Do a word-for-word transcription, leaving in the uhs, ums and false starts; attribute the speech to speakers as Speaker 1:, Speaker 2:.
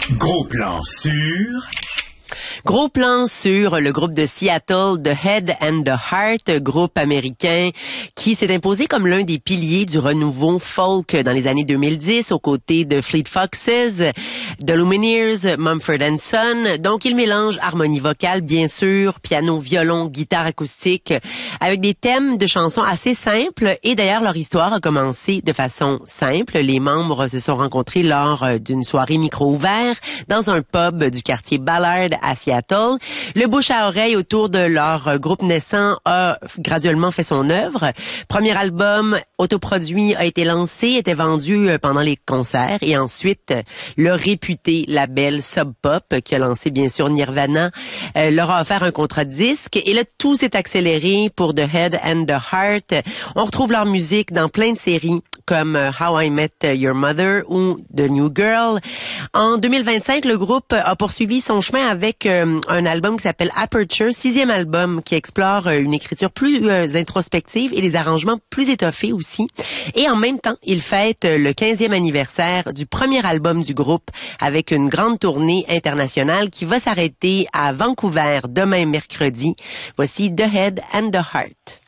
Speaker 1: Gros plan sur...
Speaker 2: Gros plan sur le groupe de Seattle, The Head and the Heart, groupe américain qui s'est imposé comme l'un des piliers du renouveau folk dans les années deux mille dix, aux côtés de Fleet Foxes, The Lumineers, Mumford and Son. Donc, il mélange harmonie vocale, bien sûr, piano, violon, guitare acoustique, avec des thèmes de chansons assez simples. Et d'ailleurs, leur histoire a commencé de façon simple. Les membres se sont rencontrés lors d'une soirée micro ouvert dans un pub du quartier Ballard à Seattle. Le bouche à oreille autour de leur groupe naissant a graduellement fait son œuvre. Premier album autoproduit a été lancé, était vendu pendant les concerts, et ensuite le réputé label Sub Pop, qui a lancé bien sûr Nirvana, euh, leur a offert un contrat de disque, et là tout s'est accéléré pour The Head and the Heart. On retrouve leur musique dans plein de séries comme How I Met Your Mother ou The New Girl. En deux mille vingt-cinq, le groupe a poursuivi son chemin avec euh, un album qui s'appelle Aperture, sixième album qui explore euh, une écriture plus euh, introspective et des arrangements plus étoffés aussi. Et en même temps, il fête le quinzième anniversaire du premier album du groupe avec une grande tournée internationale qui va s'arrêter à Vancouver demain mercredi. Voici The Head and the Heart.